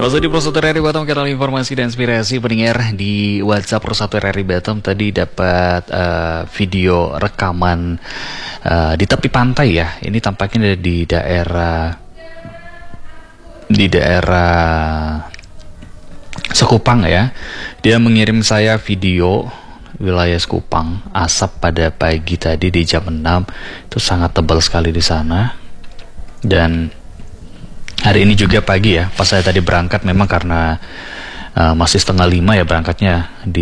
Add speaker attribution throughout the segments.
Speaker 1: Kalau di Pro 1 RRI Batam, kanal informasi dan inspirasi pendengar di WhatsApp Pro 1 RRI Batam tadi dapat video rekaman di tepi pantai ya. Ini tampaknya di daerah Sekupang ya. Dia mengirim saya video wilayah Sekupang, asap pada pagi tadi di jam 6 itu sangat tebal sekali di sana. Dan hari ini juga pagi ya, pas saya tadi berangkat memang karena masih setengah 5 ya berangkatnya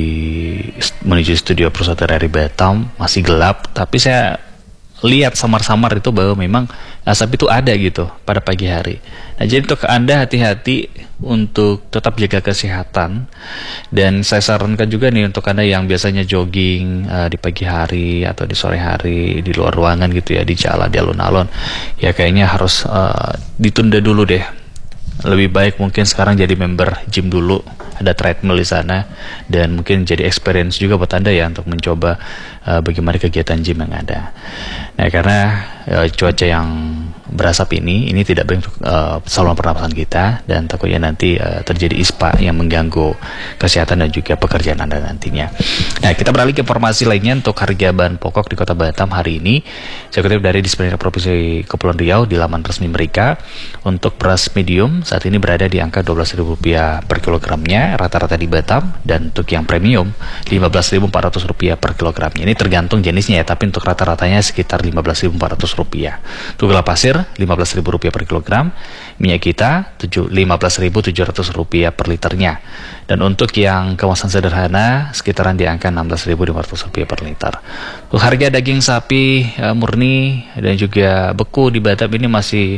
Speaker 1: menuju studio Pro 1 RRI Batam, masih gelap, tapi saya lihat samar-samar itu bahwa memang asap itu ada gitu pada pagi hari. Nah, jadi untuk Anda hati-hati untuk tetap jaga kesehatan, dan saya sarankan juga nih untuk Anda yang biasanya jogging di pagi hari atau di sore hari di luar ruangan gitu ya, di jalan, di alun-alun, ya kayaknya harus ditunda dulu deh. Lebih baik mungkin sekarang jadi member gym dulu, ada treadmill di sana, dan mungkin jadi experience juga buat Anda ya untuk mencoba bagaimana kegiatan gym yang ada. Nah, karena cuaca yang berasap ini tidak baik untuk saluran pernapasan kita, dan takutnya nanti terjadi ISPA yang mengganggu kesehatan dan juga pekerjaan Anda nantinya. Nah, kita beralih ke informasi lainnya untuk harga bahan pokok di Kota Batam hari ini. Saya kutip dari Dispenser Provinsi Kepulauan Riau di laman resmi mereka. Untuk beras medium saat ini berada di angka Rp12.000 per kilogramnya rata-rata di Batam, dan untuk yang premium Rp15.400 per kilogramnya. Ini tergantung jenisnya ya, tapi untuk rata-ratanya sekitar Rp15.400. Untuk gula pasir Rp15.000 per kilogram, minyak kita Rp15.700 per liternya, dan untuk yang kemasan sederhana sekitaran di angka Rp16.500 per liter. Untuk harga daging sapi murni dan juga beku di Batam ini masih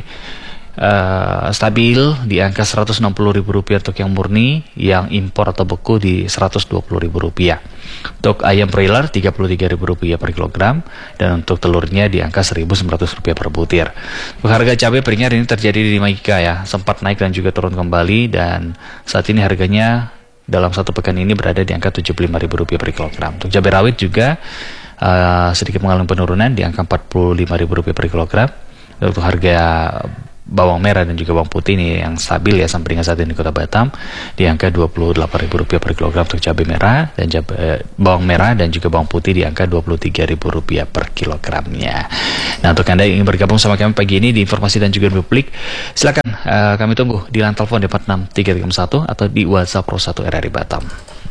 Speaker 1: stabil di angka Rp160.000 untuk yang murni, yang impor atau beku di Rp120.000. Untuk ayam broiler Rp33.000 per kilogram, dan untuk telurnya di angka Rp1.900 per butir. Untuk harga cabai peringat ini terjadi di Maika ya, sempat naik dan juga turun kembali, dan saat ini harganya dalam satu pekan ini berada di angka Rp75.000 per kilogram. Untuk cabai rawit juga sedikit mengalami penurunan di angka Rp45.000 per kilogram. Untuk harga bawang merah dan juga bawang putih ini yang stabil ya sampai dengan saat ini di Kota Batam di angka Rp28.000 per kilogram untuk cabai merah dan bawang merah, dan juga bawang putih di angka Rp23.000 per kilogramnya. Nah, untuk Anda yang ingin bergabung sama kami pagi ini di informasi dan juga publik, silakan kami tunggu di line telepon 46331 atau di WhatsApp Pro 1 RRI Batam.